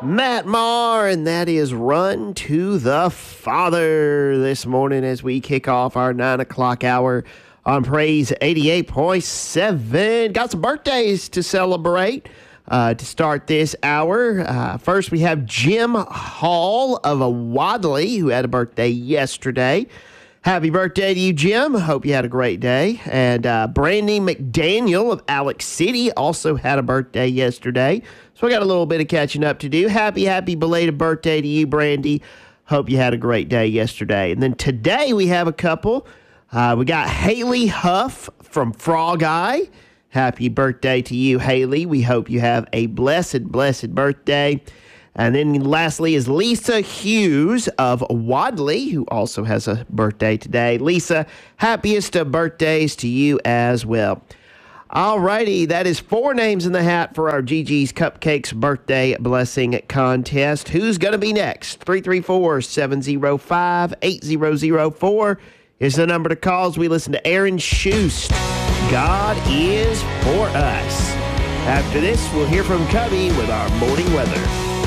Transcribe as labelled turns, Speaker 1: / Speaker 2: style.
Speaker 1: Matt Maher, and that is Run to the Father this morning as we kick off our 9 o'clock hour on Praise 88.7. Got some birthdays to celebrate to start this hour. First, we have Jim Hall of Wadley, who had a birthday yesterday. Happy birthday to you, Jim. Hope you had a great day. And Brandy McDaniel of Alex City also had a birthday yesterday. So we got a little bit of catching up to do. Happy belated birthday to you, Brandy. Hope you had a great day yesterday. And then today we have a couple. We got Haley Huff from Frog Eye. Happy birthday to you, Haley. We hope you have a blessed birthday. And then lastly is Lisa Hughes of Wadley, who also has a birthday today. Lisa, happiest of birthdays to you as well. All righty, that is 4 names in the hat for our GG's Cupcakes Birthday Blessing Contest. Who's going to be next? 334-705-8004 is the number to call as we listen to Aaron Shust. God is for us. After this, we'll hear from Cubby with our morning weather.